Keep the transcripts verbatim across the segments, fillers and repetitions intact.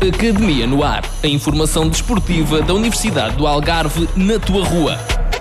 Academia no Ar. A informação desportiva da Universidade do Algarve na tua rua.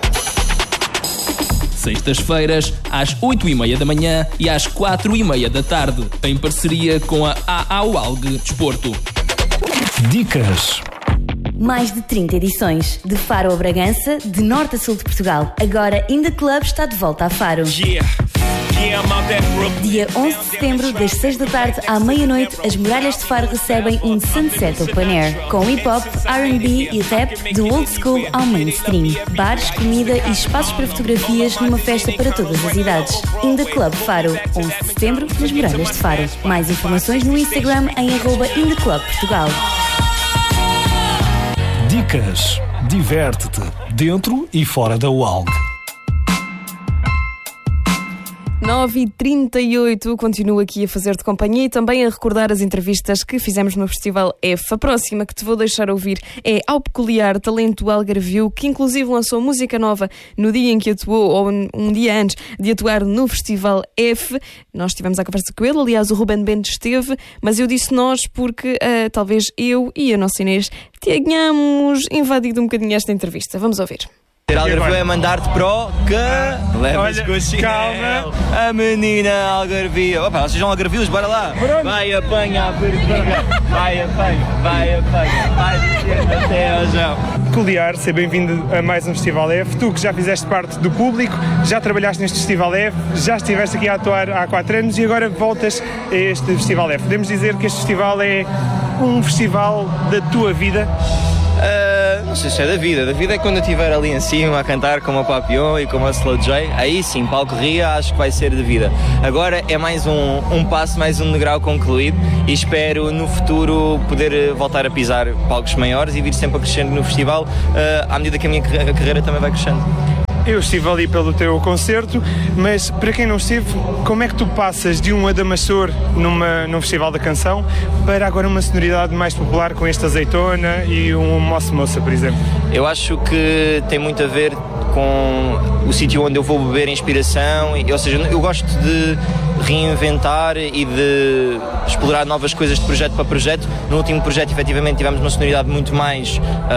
Sextas-feiras, às oito e meia da manhã e às quatro e meia da tarde, em parceria com a A A U A L G Desporto. Dicas. Mais de trinta edições, de Faro a Bragança, de norte a sul de Portugal. Agora In The Club está de volta a Faro. Yeah. Yeah, Dia onze de setembro, das seis da tarde à meia-noite, as muralhas de Faro recebem um Sunset Open Air, com hip-hop, R and B e rap, do old school ao mainstream. Bares, comida e espaços para fotografias numa festa para todas as idades. In The Club Faro, onze de setembro, nas muralhas de Faro. Mais informações no Instagram em arroba In The Club Portugal. Dicas. Diverte-te, dentro e fora da U A L G. nove e trinta e oito, continuo aqui a fazer-te companhia e também a recordar as entrevistas que fizemos no Festival F. A próxima que te vou deixar ouvir é ao peculiar talento algarvio, que inclusive lançou música nova no dia em que atuou, ou um dia antes de atuar no Festival F. Nós tivemos a conversa com ele, aliás o Ruben Bento esteve, mas eu disse nós porque uh, talvez eu e a nossa Inês tenhamos invadido um bocadinho esta entrevista. Vamos ouvir. Ser algarvio é mandar-te para o que levas com o chinelo. A menina algarvio. Opa, vocês são algarvios, bora lá. Pronto. Vai apanha a pergunta. Vai apanha, vai apanha, vai descendo até ao chão. Peculiar, ser bem-vindo a mais um Festival F. Tu que já fizeste parte do público, já trabalhaste neste Festival F, já estiveste aqui a atuar há quatro anos e agora voltas a este Festival F. Podemos dizer que este festival é um festival da tua vida? Uh, não sei se é da vida. Da vida é quando eu estiver ali em cima a cantar como a Papillon e como a Slow J. Aí sim, palco Ria, acho que vai ser de vida. Agora é mais um, um passo, mais um degrau concluído e espero no futuro poder voltar a pisar palcos maiores e vir sempre a crescendo no festival, uh, à medida que a minha carreira também vai crescendo. Eu estive ali pelo teu concerto, mas para quem não esteve, como é que tu passas de um Adamastor numa, num Festival da Canção para agora uma sonoridade mais popular com esta azeitona e um Moça Moça, por exemplo? Eu acho que tem muito a ver com o sítio onde eu vou beber inspiração, ou seja, eu gosto de reinventar e de explorar novas coisas de projeto para projeto. No último projeto, efetivamente, tivemos uma sonoridade muito mais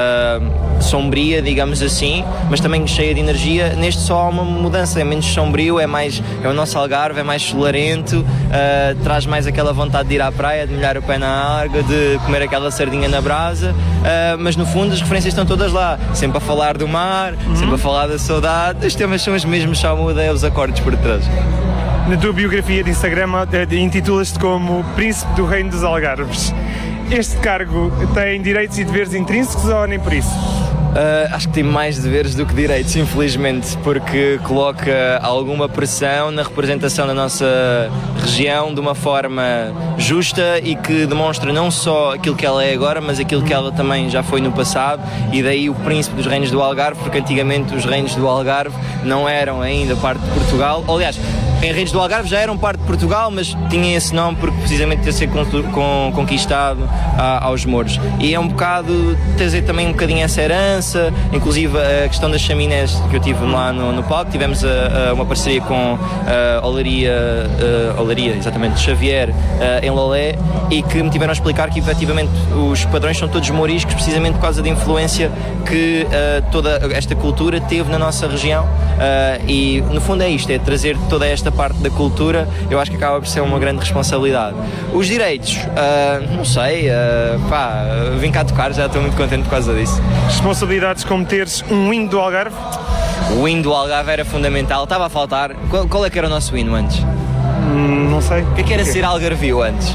uh, sombria, digamos assim, mas também cheia de energia. Neste só há uma mudança, é menos sombrio, é mais, é o nosso Algarve, é mais solarento, uh, traz mais aquela vontade de ir à praia, de molhar o pé na água, de comer aquela sardinha na brasa, uh, mas no fundo as referências estão todas lá, sempre a falar do mar, uhum. sempre a falar da saudade. Os temas são os mesmos, só muda os acordes por trás. Na tua biografia de Instagram intitulas-te como Príncipe do Reino dos Algarves. Este cargo tem direitos e deveres intrínsecos ou nem por isso? Uh, acho que tem mais deveres do que direitos, infelizmente, porque coloca alguma pressão na representação da nossa região de uma forma justa e que demonstra não só aquilo que ela é agora, mas aquilo que ela também já foi no passado, e daí o príncipe dos reinos do Algarve, porque antigamente os reinos do Algarve não eram ainda parte de Portugal. Aliás, em Reinos do Algarve já eram parte de Portugal, mas tinha esse nome porque precisamente ter sido conquistado a, aos mouros. E é um bocado trazer também um bocadinho essa herança, inclusive a questão das chaminés que eu tive lá no, no palco. Tivemos a, a uma parceria com a Olaria, a Olaria exatamente, Xavier, a, em Lolé, e que me tiveram a explicar que efetivamente os padrões são todos mouriscos, precisamente por causa da influência que a, toda esta cultura teve na nossa região. A, e no fundo é isto, é trazer toda esta parte da cultura. Eu acho que acaba por ser uma grande responsabilidade. Os direitos, uh, não sei, uh, pá, vim cá tocar, já estou muito contente por causa disso. Responsabilidades como teres um hino do Algarve? O hino do Algarve era fundamental, estava a faltar. Qual, qual é que era o nosso hino antes? Hum, não sei. O que é que era ser algarvio antes?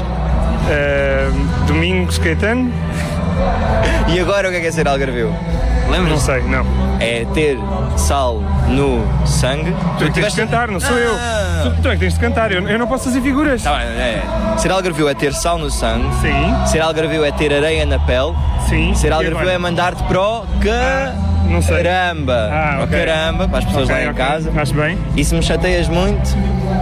Uh, Domingos Caetano. E agora o que é que é ser algarvio? Lembras? Não sei, não. É ter sal no sangue. Tu é que tens de cantar, não sou eu. Tu, tu é que tens de cantar, eu, eu não posso fazer figuras. Tá bem, é. Ser algarvio é ter sal no sangue. Sim. Ser algarvio é ter areia na pele. Sim. Ser algarvio é mandar-te para o ah, não sei. caramba. Ah, okay. Caramba, para as pessoas okay, lá em okay. casa. Acho bem. E se me chateias muito,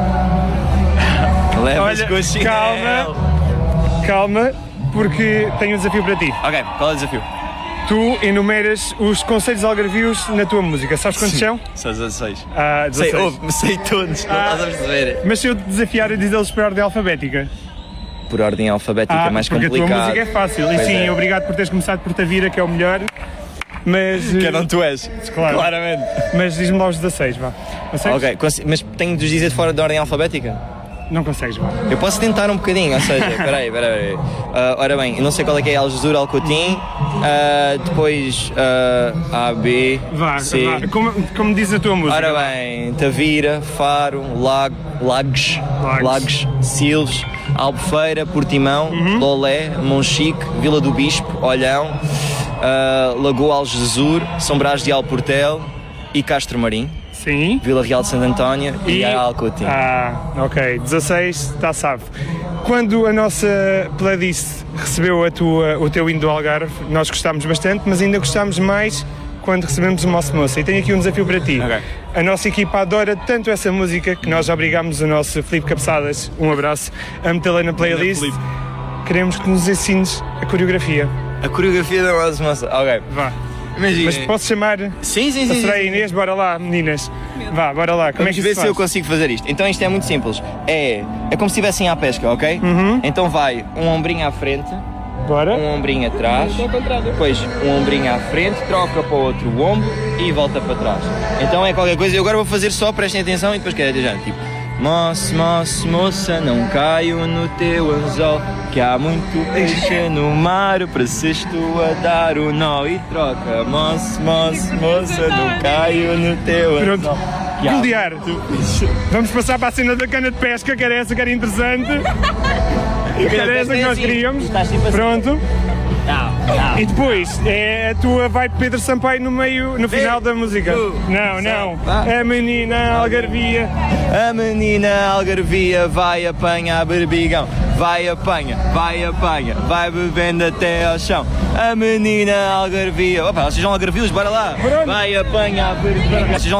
levas com o chinelo. Calma, calma, porque tenho um desafio para ti. Ok, qual é o desafio? Tu enumeras os concelhos algarvios na tua música. Sabes quantos são? São dezasseis. Ah, dezasseis. Sei, oh, sei todos, não ah, estás a perceber. Mas se eu te desafiar a dizê-los por ordem alfabética? por ordem alfabética Ah, mais porque complicado. a tua música é fácil. E Pois sim, é. obrigado por teres começado por Tavira, que é o melhor. Mas. eh, Cada um tu és, Claro. claramente. Mas diz-me lá os dezasseis, vá. Consegues? Ok, cons- mas tenho de os dizer de fora da ordem alfabética? Não consegues, vá. Eu posso tentar um bocadinho, ou seja, peraí, peraí. Uh, ora bem, eu não sei qual é que é Algesur, Alcotim, uh, depois uh, A, B, Vá, C. vá. Como, como diz a tua música. Ora bem, Tavira, Faro, Lago, Lagos, Lagos. Lagos, Silves, Albufeira, Portimão, Uhum. Lolé, Monchique, Vila do Bispo, Olhão, uh, Lagoa Algesur, São Brás de Alportel e Castro Marim, Sim. Vila Real de Santo António e, Alcotim. Ah, ok. dezasseis, está salvo. Quando a nossa playlist recebeu a tua, o teu hino do Algarve, nós gostámos bastante, mas ainda gostámos mais quando recebemos o Moço Moça. E tenho aqui um desafio para ti. Ok. A nossa equipa adora tanto essa música que nós obrigámos o nosso Filipe Cabeçadas, um abraço, a metê-la na playlist. Queremos que nos ensines a coreografia. A coreografia da nossa moça. Ok. Vá. Imagina. Mas posso chamar a Sim, sim, sim. sim, Soraya sim. Inês? Bora lá, meninas. Vá, bora lá. Como Vamos é que ver isso se eu faz? consigo fazer isto. Então isto é muito simples. É, é como se estivessem à pesca, ok? Uhum. Então vai um ombrinho à frente, Bora. um ombrinho atrás, depois um ombrinho à frente, troca para o outro ombro e volta para trás. Então é qualquer coisa. Eu agora vou fazer só, prestem atenção e depois quero já tipo. Moço, moço, moça, não caio no teu anzol, que há muito peixe no mar, preciso a dar o nó e troca. Moço, moço, moça, não caio no teu anzol. Pronto. que há Golear. muito peixe. Vamos passar para a cena da cana de pesca, que era essa que era interessante. Que era essa que nós queríamos. Estás tipo assim. Pronto. Não, não. E depois é a tua vai Pedro Sampaio no meio, no final da música. Não, não. A menina Algarvia. A menina Algarvia vai apanhar berbigão, vai apanha, vai apanha, vai bebendo até ao chão. A menina Algarvia, opa, vocês são algarvios, bora lá. Vai apanhar berbigão. Vocês são